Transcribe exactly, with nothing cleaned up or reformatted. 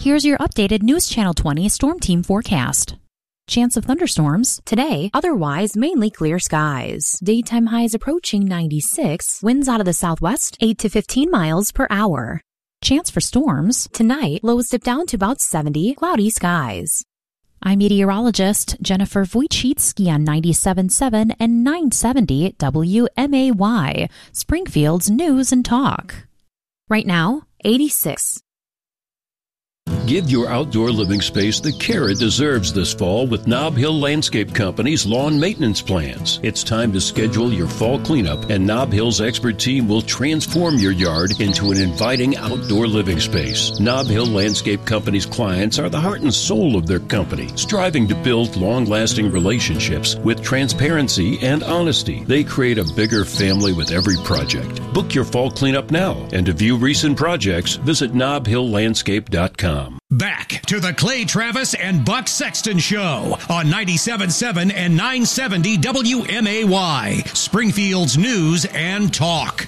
here's your updated News Channel twenty Storm Team forecast. Chance of thunderstorms today, otherwise mainly clear skies. Daytime highs approaching ninety-six, winds out of the southwest, eight to fifteen miles per hour. Chance for storms tonight, lows dip down to about seventy, cloudy skies. I'm meteorologist Jennifer Wojcicki on ninety-seven point seven and nine seventy W M A Y, Springfield's News and Talk. Right now, eighty-six. Give your outdoor living space the care it deserves this fall with Nob Hill Landscape Company's lawn maintenance plans. It's time to schedule your fall cleanup, and Nob Hill's expert team will transform your yard into an inviting outdoor living space. Nob Hill Landscape Company's clients are the heart and soul of their company, striving to build long-lasting relationships with transparency and honesty. They create a bigger family with every project. Book your fall cleanup now, and to view recent projects, visit nob hill landscape dot com. Back to the Clay Travis and Buck Sexton Show on ninety-seven point seven and nine seventy W M A Y, Springfield's News and Talk.